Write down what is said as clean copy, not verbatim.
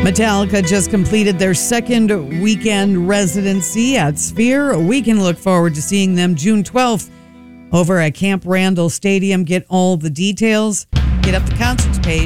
Metallica just completed their second weekend residency at Sphere. We can look forward to seeing them June 12th over at Camp Randall Stadium. Get all the details. Get up the concerts page.